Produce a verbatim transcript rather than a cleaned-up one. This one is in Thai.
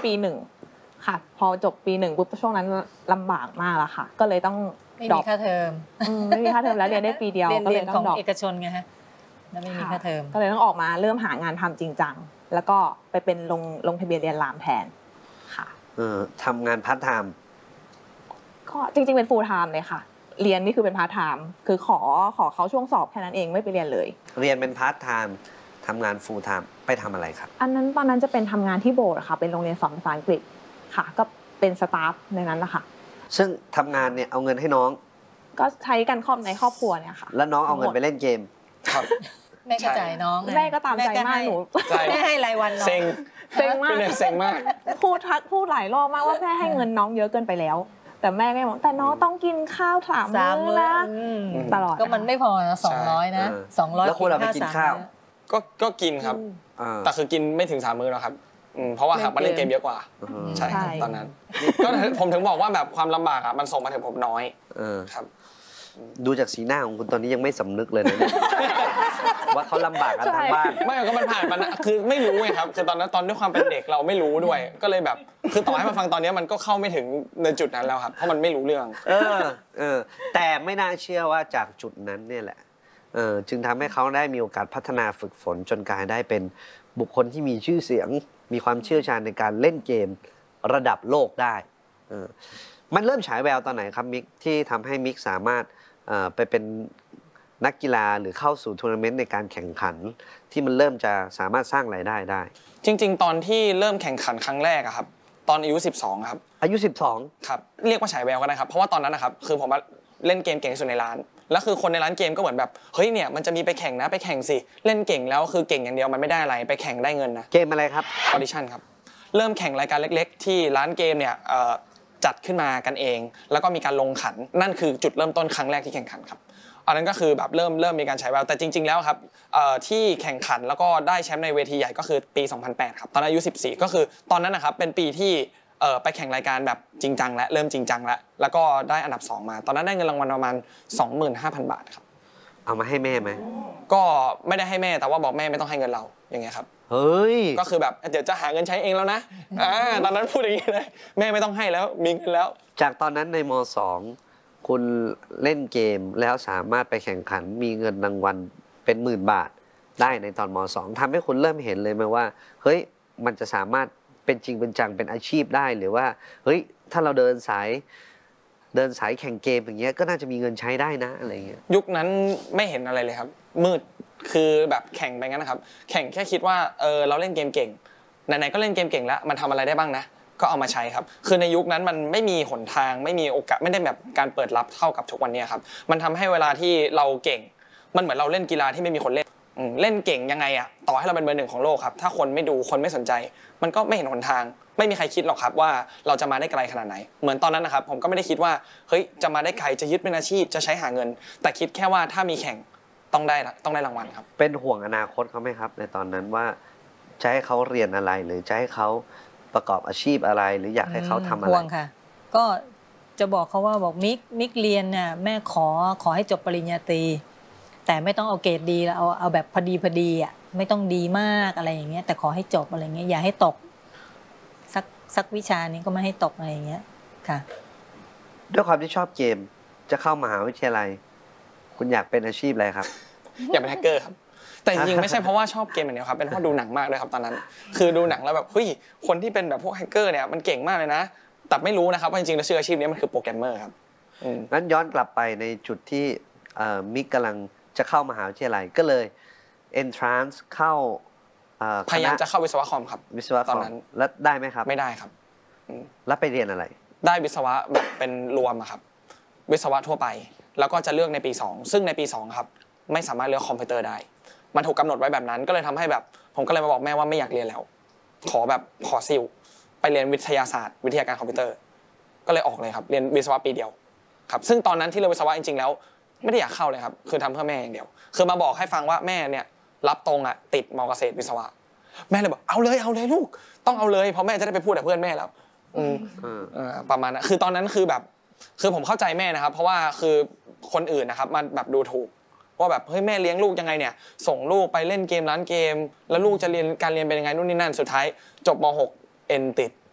ปีหนึ่งค่ะพอจบปีหนึ่งปุ๊บช่วงนั้นลำบากมากแล้วค่ะก็เลยต้องไม่มีค่าเทอมไม่มีค่าเทอมแล้วเรียนได้ปีเดียวก็เลยต้องดรอปเอกชนไงฮะแล้วไม่มีค่าเทอมก็เลยต้องออกมาเริ่มหางานทำจริงจังแล้วก็ไปเป็นลงลงทะเบียนเรียนรามแทนค่ะเออทำงานพาร์ทไทม์ก็จริงๆเป็นฟูลไทม์เลยค่ะเรียนนี่คือเป็นพาร์ทไทม์คือขอขอเขาช่วงสอบแค่นั้นเองไม่ไปเรียนเลยเรียนเป็นพาร์ทไทม์ทำงานฟูลไทม์ไปทำอะไรครับอันนั้นตอนนั้นจะเป็นทำงานที่โบสถ์ค่ะเป็นโรงเรียนสอนภาษาอังกฤษค่ะก็เป็นสตาฟในนั้นนะคะซึ่งทำงานเนี่ยเอาเงินให้น้องก็ใช้กันครอบในครอบครัวเนี่ยค่ะแล้วน้องเอาเงินไปเล่นเกมครับแม่ก็จ่ายน้องแม่ก็ตามใจมากหนูแม่ให้รายวันน้องเซ็งเซ็งมากเซ็งมากพูดทักพูดหลายรอบมากว่าแม่ให้เงินน้องเยอะเกินไปแล้วแต่แม่ก็บอกแต่น้องต้องกินข้าวสามมื้อนะตลอดก็มันไม่พอนะสองร้อยนะสองร้อยแล้วคุณเอาไปกินข้าวก็ก็กินครับแต่คือกินไม่ถึงสามมื้อแล้วครับเพราะว่าครับมันเล่นเกมเยอะกว่าใช่ครับตอนนั้นก็ผมถึงบอกว่าแบบความลำบากอ่ะมันส่งมาถึงผมน้อยครับดูจากสีหน้าของคุณตอนนี้ยังไม่สำนึกเลยนะว่าเขาลำบากกันทั้งบ้านไม่ก็มันผ่านมันคือไม่รู้ไงครับคือตอนนั้นตอนด้วยความเป็นเด็กเราไม่รู้ด้วยก็เลยแบบคือต่อให้มาฟังตอนนี้มันก็เข้าไม่ถึงในจุดนั้นแล้วครับเพราะมันไม่รู้เรื่องเออเออแต่ไม่น่าเชื่อว่าจากจุดนั้นเนี่ยแหละเออจึงทำให้เขาได้มีโอกาสพัฒนาฝึกฝนจนกลายได้เป็นบุคคลที่มีชื่อเสียงมีความเชี่ยวชาญในการเล่นเกมระดับโลกได้เออมันเริ่มฉายแววตอนไหนครับมิกที่ทำให้มิกสามารถไปเป็นนักกีฬาหรือเข้าสู่ทัวร์นาเมนต์ในการแข่งขันที่มันเริ่มจะสามารถสร้างรายได้ได้จริงๆตอนที่เริ่มแข่งขันครั้งแรกอะครับตอนอายุสิบสองครับอายุสิบสองครับเรียกว่าฉายแววก็ได้ครับเพราะว่าตอนนั้นนะครับคือผมเล่นเกมเก่งที่สุดในร้านแล้วคือคนในร้านเกมก็เหมือนแบบเฮ้ยเนี่ยมันจะมีไปแข่งนะไปแข่งสิเล่นเก่งแล้วคือเก่งอย่างเดียวมันไม่ได้อะไรไปแข่งได้เงินนะเกมอะไรครับออดิชั่นครับเริ่มแข่งรายการเล็กๆที่ร้านเกมเนี่ยจัดขึ้นมากันเองแล้วก็มีการลงขันนั่นคือจุดเริ่มต้นครั้งแรกที่แข่งขันครับอันนั้นก็คือแบบเริ่มเริ่มมีการใช้แววแต่จริงๆแล้วครับที่แข่งขันแล้วก็ได้แชมป์ในเวทีใหญ่ก็คือปีสองพันแปดครับตอนอายุสิบสี่ก็คือตอนนั้นนะครับเป็นปีที่ไปแข่งรายการแบบจริงจังและเริ่มจริงจังแล้วแล้วก็ได้อันดับสองมาตอนนั้นได้เงินรางวัลประมาณ สองหมื่นห้าพัน บาทครับเอามาให้แม่ไหมก็ไม่ได้ให้แม่แต่ว่าบอกแม่ไม่ต้องให้เงินเราอย่างเงี้ยครับเฮ้ยก็คือแบบเดี๋ยวจะหาเงินใช้เองแล้วนะอ่าตอนนั้นพูดอย่างนี้เลยแม่ไม่ต้องให้แล้วมีเงินแล้วจากตอนนั้นในม.สองคุณเล่นเกมแล้วสามารถไปแข่งขันมีเงินรางวัลเป็นหมื่นบาทได้ในตอนม.สองทำให้คุณเริ่มเห็นเลยไหมว่าเฮ้ยมันจะสามารถเป็นจริงเป็นจังเป็นอาชีพได้หรือว่าเฮ้ยถ้าเราเดินสายเดินสายแข่งเกมอย่างเงี้ยก็น่าจะมีเงินใช้ได้นะอะไรเงี้ยยุคนั้นไม่เห็นอะไรเลยครับมืดคือแบบแข่งไปงั้นนะครับแข่งแค่คิดว่าเออเราเล่นเกมเก่งไหนๆก็เล่นเกมเก่งแล้วมันทำอะไรได้บ้างนะก็เอามาใช้ครับคือในยุคนั้นมันไม่มีหนทางไม่มีโอกาสไม่ได้แบบการเปิดรับเท่ากับทุกวันนี้ครับมันทำให้เวลาที่เราเก่งมันเหมือนเราเล่นกีฬาที่ไม่มีคนเล่นเล่นเก่งยังไงอะต่อให้เราเป็นเบอร์หนึ่งของโลกครับถ้าคนไม่ดูคนไม่สนใจมันก็ไม่เห็นหนทางไม่มีใครคิดหรอกครับว่าเราจะมาได้ไกลขนาดไหนเหมือนตอนนั้นนะครับผมก็ไม่ได้คิดว่าเฮ้ยจะมาได้ไกลจะยึดเป็นอาชีพจะใช้หาเงินแต่คิดแค่ว่าถ้ามีแข่งต้องได้ต้องได้รางวัลครับเป็นห่วงอนาคตเขาไหมครับในตอนนั้นว่าจะให้เขาเรียนอะไรหรือจะให้เขาประกอบอาชีพอะไรหรืออยากให้เขาทำอะไรห่วงค่ะก็จะบอกเขาว่าบอกมิกมิกเรียนน่ะแม่ขอขอให้จบปริญญาตรีแต่ไม่ต้องเอาเกรดดีแล้วเอาเอาแบบพอดีพอดีอ่ะไม่ต้องดีมากอะไรอย่างเงี้ยแต่ขอให้จบอะไรเงี้ยอย่าให้ตกสักสักวิชานี้ก็ไม่ให้ตกอะไรอย่างเงี้ยค่ะด้วยความที่ชอบเกมจะเข้ามหาวิทยาลัยคุณอยากเป็นอาชีพอะไรครับอยากเป็นแฮกเกอร์ครับแต่จริงๆไม่ใช่เพราะว่าชอบเกมอย่างเดียวครับเป็นเพราะดูหนังมากเลยครับตอนนั้นคือดูหนังแล้วแบบเฮ้ยคนที่เป็นแบบพวกแฮกเกอร์เนี่ยมันเก่งมากเลยนะแต่ไม่รู้นะครับว่าจริงๆแล้วชื่ออาชีพนี้มันคือโปรแกรมเมอร์ครับงั้นย้อนกลับไปในจุดที่มิกกำลังจะเข้ามหาวิทยาลัยก็เลย entrance เข้าพยายามจะเข้าวิศวะคอมครับวิศวะตอนนั้นแล้วได้ไหมครับไม่ได้ครับแล้วไปเรียนอะไรได้วิศวะแบบเป็นรวมครับวิศวะทั่วไปแล้วก็จะเลือกในปีสองซึ่งในปีสองครับไม่สามารถเลือกคอมพิวเตอร์ได้มันถูกกำหนดไว้แบบนั้นก็เลยทำให้แบบผมก็เลยมาบอกแม่ว่าไม่อยากเรียนแล้วขอแบบขอซิลไปเรียนวิทยาศาสตร์วิทยาการคอมพิวเตอร์ก็เลยออกเลยครับเรียนวิศวะปีเดียวครับซึ่งตอนนั้นที่เรียนวิศวะจริงๆแล้วไม่ได้อยากเข้าเลยครับคือทำเพื่อแม่อย่างเดียวคือมาบอกให้ฟังว่าแม่เนี่ยรับตรงอ่ะติดม.เกษตรวิศวะแม่เลยบอกเอาเลยเอาเลยลูกต้องเอาเลยเพราะแม่จะได้ไปพูดกับเพื่อนแม่แล้วประมาณนั้นคือตอนนั้นคือแบบคือผมเข้าใจแม่นะครับเพราะว่าคือคนอื่นนะครับมันแบบดูถูกว่าแบบเฮ้ยแม่เลี้ยงลูกยังไงเนี่ยส่งลูกไปเล่นเกมร้านเกมแล้วลูกจะเรียนการเรียนเป็นยังไงนู่นนี่นั่นสุดท้ายจบม.หก เอ็นติด